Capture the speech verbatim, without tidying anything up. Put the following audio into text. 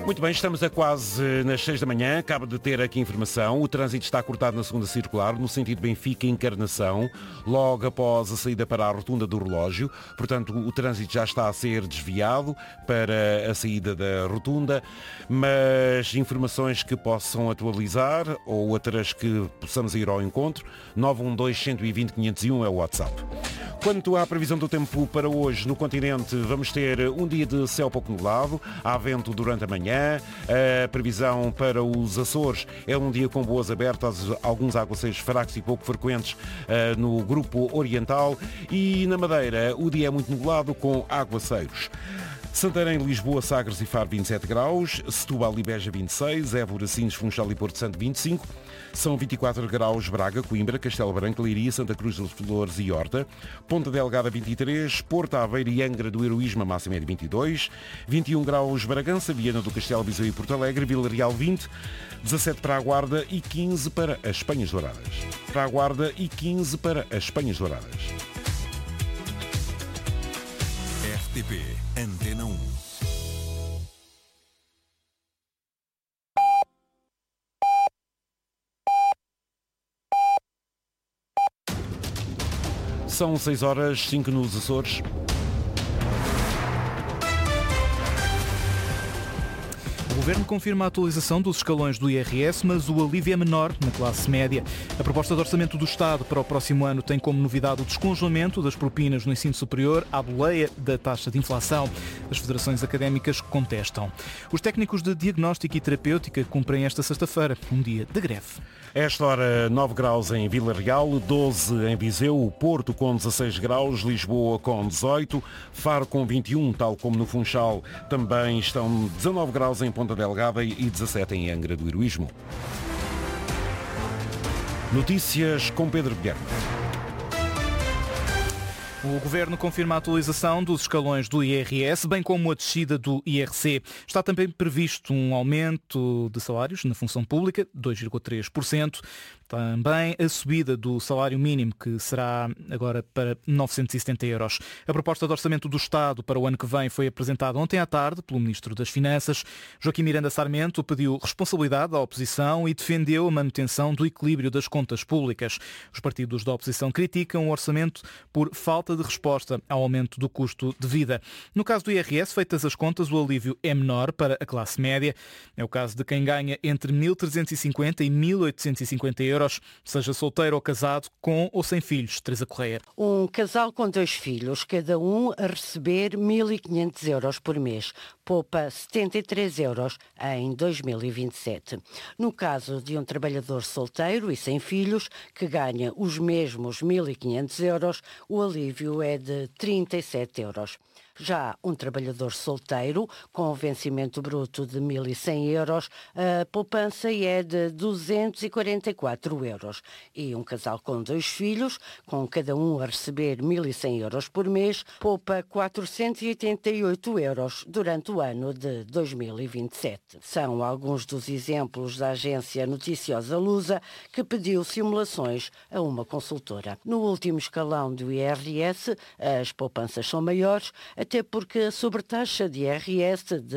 Muito bem, estamos a quase nas seis da manhã, acaba de ter aqui informação. O trânsito está cortado na segunda circular, no sentido Benfica-Encarnação, logo após a saída para a rotunda do relógio. Portanto, o trânsito já está a ser desviado para a saída da rotunda, mas informações que possam atualizar ou outras que possamos ir ao encontro, nove um dois, um dois zero, quinhentos e um é o WhatsApp. Quanto à previsão do tempo para hoje, no continente vamos ter um dia de céu pouco nublado, há vento durante a manhã, a previsão para os Açores é um dia com boas abertas, alguns aguaceiros fracos e pouco frequentes uh, no grupo oriental, e na Madeira o dia é muito nublado com aguaceiros. Santarém, Lisboa, Sagres e Faro vinte e sete graus, Setúbal e Beja vinte e seis, Évora, Sines, Funchal e Porto Santo vinte e cinco, são vinte e quatro graus Braga, Coimbra, Castelo Branco, Leiria, Santa Cruz das Flores e Horta, Ponta Delgada vinte e três, Porto Aveiro e Angra do Heroísmo, a máxima é de vinte e dois, vinte e um graus Bragança, Viana do Castelo, Viseu e Porto Alegre, Vila Real vinte, dezassete para a Guarda e quinze para as Espanhas Douradas. Para a Guarda e quinze para as Espanhas Douradas. R T P Antena um. São seis horas, cinco nos Açores. O Governo confirma a atualização dos escalões do I R S, mas o alívio é menor na classe média. A proposta de orçamento do Estado para o próximo ano tem como novidade o descongelamento das propinas no ensino superior à boleia da taxa de inflação. As federações académicas contestam. Os técnicos de diagnóstico e terapêutica cumprem esta sexta-feira um dia de greve. A esta hora, nove graus em Vila Real, doze em Viseu, Porto com dezasseis graus, Lisboa com dezoito, Faro com vinte e um, tal como no Funchal. Também estão dezanove graus em Ponta Delgada e dezassete em Angra do Heroísmo. Notícias com Pedro Guilherme. O Governo confirma a atualização dos escalões do I R S, bem como a descida do I R C. Está também previsto um aumento de salários na função pública, dois vírgula três por cento. Também a subida do salário mínimo, que será agora para novecentos e setenta euros. A proposta de orçamento do Estado para o ano que vem foi apresentada ontem à tarde pelo Ministro das Finanças. Joaquim Miranda Sarmento pediu responsabilidade à oposição e defendeu a manutenção do equilíbrio das contas públicas. Os partidos da oposição criticam o orçamento por falta de resposta ao aumento do custo de vida. No caso do I R S, feitas as contas, o alívio é menor para a classe média. É o caso de quem ganha entre mil trezentos e cinquenta e mil oitocentos e cinquenta euros, seja solteiro ou casado, com ou sem filhos. Teresa Correia. Um casal com dois filhos, cada um a receber mil e quinhentos euros por mês. Poupa setenta e três euros em dois mil e vinte e sete. No caso de um trabalhador solteiro e sem filhos, que ganha os mesmos mil e quinhentos euros, o alívio é de trinta e sete euros. Já um trabalhador solteiro, com vencimento bruto de mil e cem euros, a poupança é de duzentos e quarenta e quatro euros. E um casal com dois filhos, com cada um a receber mil e cem euros por mês, poupa quatrocentos e oitenta e oito euros durante o ano de dois mil e vinte e sete. São alguns dos exemplos da agência noticiosa Lusa, que pediu simulações a uma consultora. No último escalão do I R S, as poupanças são maiores, até porque a sobretaxa de I R S de